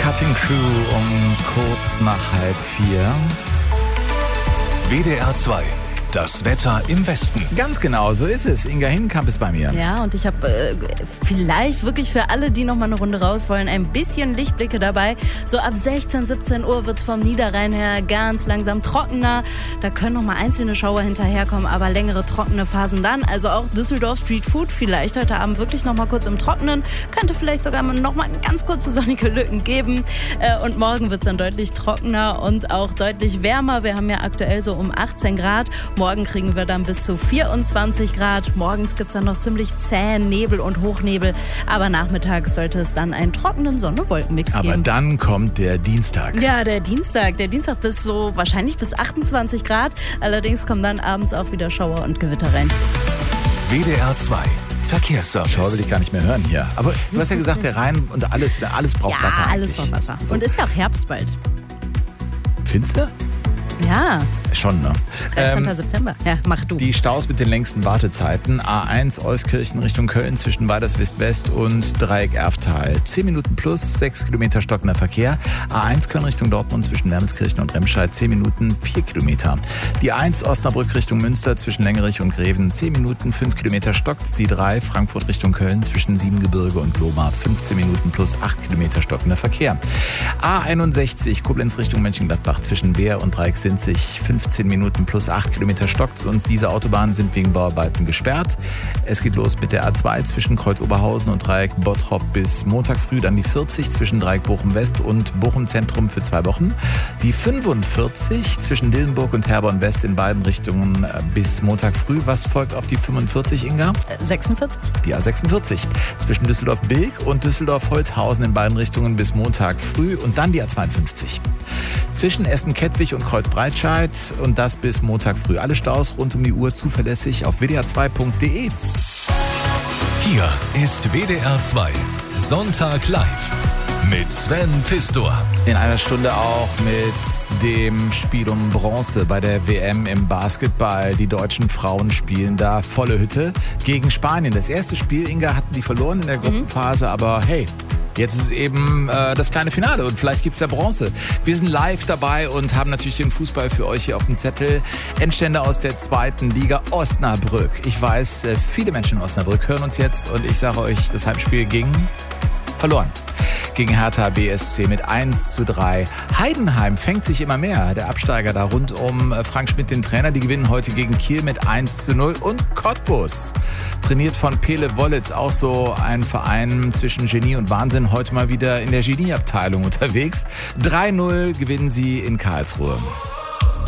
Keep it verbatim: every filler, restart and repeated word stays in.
Cutting Crew um kurz nach halb vier. W D R zwei. Das Wetter im Westen. Ganz genau, so ist es. Inga Hinkamp ist bei mir. Ja, und ich habe äh, vielleicht wirklich für alle, die noch mal eine Runde raus wollen, ein bisschen Lichtblicke dabei. So ab sechzehn, siebzehn Uhr wird es vom Niederrhein her ganz langsam trockener. Da können noch mal einzelne Schauer hinterherkommen, aber längere trockene Phasen dann. Also auch Düsseldorf Street Food vielleicht heute Abend wirklich noch mal kurz im Trockenen. Könnte vielleicht sogar noch mal ganz kurze sonnige Lücken geben. Äh, und morgen wird es dann deutlich trockener und auch deutlich wärmer. Wir haben ja aktuell so um achtzehn Grad. Morgen kriegen wir dann bis zu vierundzwanzig Grad. Morgens gibt es dann noch ziemlich zähen Nebel und Hochnebel. Aber nachmittags sollte es dann einen trockenen Sonne-Wolken-Mix geben. Aber dann kommt der Dienstag. Ja, der Dienstag. Der Dienstag bis so wahrscheinlich bis achtundzwanzig Grad. Allerdings kommen dann abends auch wieder Schauer und Gewitter rein. W D R zwei. Verkehrsservice. Schau, will ich gar nicht mehr hören hier. Aber du hast ja gesagt, der Rhein und alles, alles braucht ja, Wasser Ja, alles eigentlich. braucht Wasser. So. Und ist ja auch Herbst bald. Findest du? Ja. Schon, ne? dreizehnten Ähm, September. Ja, mach du. Die Staus mit den längsten Wartezeiten. A eins Euskirchen Richtung Köln zwischen Weiderswist-West und Dreieck Erftal. zehn Minuten plus, sechs Kilometer stockender Verkehr. A eins Köln Richtung Dortmund zwischen Wermelskirchen und Remscheid. zehn Minuten, vier Kilometer. Die eins Osnabrück Richtung Münster zwischen Längerich und Greven. zehn Minuten, fünf Kilometer stockt. Die drei Frankfurt Richtung Köln zwischen Siebengebirge und Lohmar. fünfzehn Minuten plus, acht Kilometer stockender Verkehr. A einundsechzig Koblenz Richtung Mönchengladbach zwischen Wehr und Dreieck-Sinzig. fünfzehn Minuten plus acht Kilometer stockt's und diese Autobahnen sind wegen Bauarbeiten gesperrt. Es geht los mit der A zwei zwischen Kreuz Oberhausen und Dreieck Bottrop bis Montag früh, dann die vierzig zwischen Dreieck Bochum West und Bochum Zentrum für zwei Wochen. Die fünfundvierzig zwischen Dillenburg und Herborn West in beiden Richtungen bis Montag früh. Was folgt auf die fünfundvierzig, Inga? sechsundvierzig. Die A sechsundvierzig zwischen Düsseldorf-Bilk und Düsseldorf-Holthausen in beiden Richtungen bis Montag früh und dann die A zweiundfünfzig. Zwischen Essen-Kettwig und Kreuz-Breitscheid und das bis Montag früh. Alle Staus rund um die Uhr zuverlässig auf w d r zwei punkt d e. Hier ist W D R zwei. Sonntag live. Mit Sven Pistor. In einer Stunde auch mit dem Spiel um Bronze bei der W M im Basketball. Die deutschen Frauen spielen da volle Hütte gegen Spanien. Das erste Spiel, Inga, hatten die verloren in der Gruppenphase, aber hey, jetzt ist es eben äh, das kleine Finale und vielleicht gibt's ja Bronze. Wir sind live dabei und haben natürlich den Fußball für euch hier auf dem Zettel. Endstände aus der zweiten Liga Osnabrück. Ich weiß, äh, viele Menschen in Osnabrück hören uns jetzt und ich sage euch, das Heimspiel ging verloren. Gegen Hertha B S C mit eins zu drei. Heidenheim fängt sich immer mehr. Der Absteiger da rund um Frank Schmidt, den Trainer. Die gewinnen heute gegen Kiel mit eins zu null. Und Cottbus, trainiert von Pele Wollitz, auch so ein Verein zwischen Genie und Wahnsinn, heute mal wieder in der Genieabteilung unterwegs. drei null gewinnen sie in Karlsruhe.